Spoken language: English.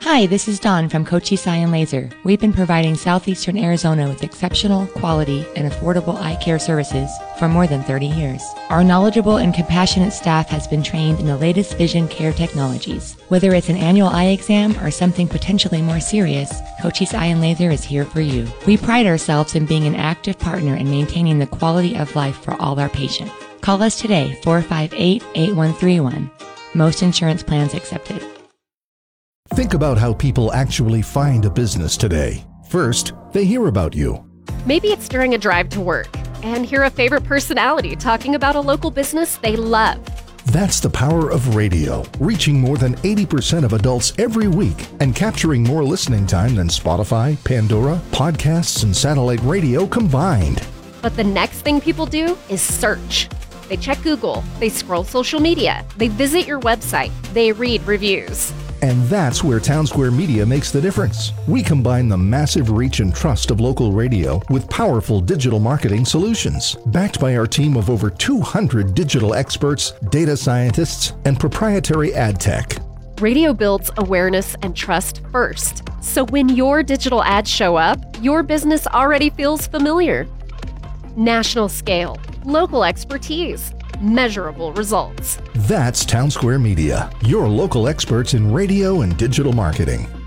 Hi, this is Dawn from Cochise Laser. We've been providing southeastern Arizona with exceptional quality and affordable eye care services for more than 30 years. Our knowledgeable and compassionate staff has been trained in the latest vision care technologies. Whether it's an annual eye exam or something potentially more serious, Cochise Eye and Laser is here for you. We pride ourselves in being an active partner in maintaining the quality of life for all our patients. Call us today, 458-8131. Most insurance plans accepted. Think about how people actually find a business today. First, they hear about you. Maybe it's during a drive to work and hear a favorite personality talking about a local business they love. That's the power of radio, reaching more than 80% of adults every week and capturing more listening time than Spotify, Pandora, podcasts, and satellite radio combined. But the next thing people do is search. They check Google, they scroll social media, they visit your website, they read reviews. And that's where Townsquare Media makes the difference. We combine the massive reach and trust of local radio with powerful digital marketing solutions, backed by our team of over 200 digital experts, data scientists, and proprietary ad tech. Radio builds awareness and trust first. So when your digital ads show up, your business already feels familiar. National scale, local expertise, measurable results. That's Townsquare Media, your local experts in radio and digital marketing.